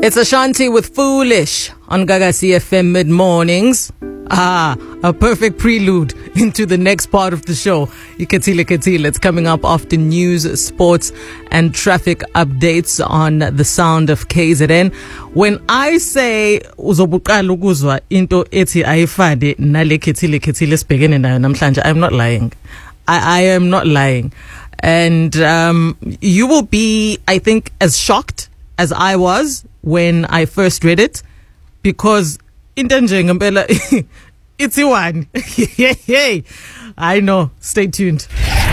It's Ashanti with Foolish on Gaga CFM mid-mornings. A perfect prelude into the next part of the show. Ikatile, it's coming up after news, sports and traffic updates on the sound of KZN. When I say uzobuqala ukuzwa into ethi ayifade nale khethile sibhekene nayo namhlanje, I'm not lying. I am not lying. And you will be, I think, as shocked as I was when I first read it, because into nje ngempela it's one. I know. Stay tuned.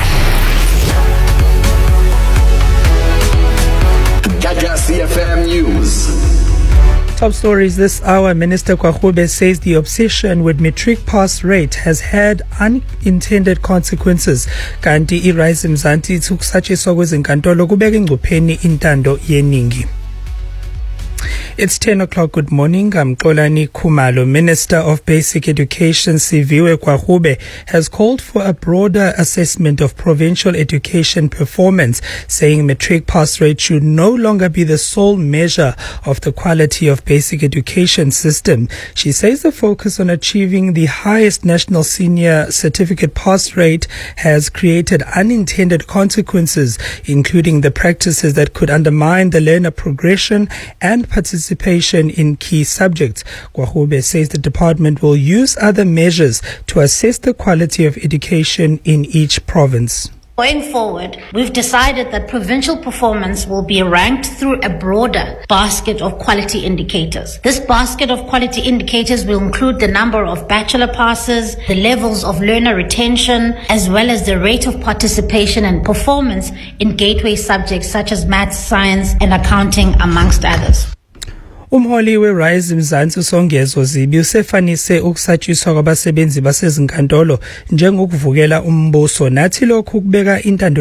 Gaga CFM News. Top stories this hour. Minister Kwagube says the obsession with matric pass rate has had unintended consequences. Kanti iRise Mzansi ithukusatshiswa kwezinkantolo kubeka ingcupheni intando yeningi. It's 10 o'clock. Good morning. I'm Xolani Khumalo. Minister of Basic Education Siviwe Kwagube has called for a broader assessment of provincial education performance, saying matric pass rate should no longer be the sole measure of the quality of basic education system. She says the focus on achieving the highest national senior certificate pass rate has created unintended consequences, including the practices that could undermine the learner progression and participation in key subjects. Kwagube says the department will use other measures to assess the quality of education in each province. Going forward, we've decided that provincial performance will be ranked through a broader basket of quality indicators. This basket of quality indicators will include the number of bachelor passes, the levels of learner retention, as well as the rate of participation and performance in gateway subjects such as maths, science, and accounting, amongst others. Umholi weRise Mzansi uSongezo Zibi usefanise ukusatshiswa kwabasebenzi basezinkantolo njengokuvukela umbuso, nathi lokhu kubeka intando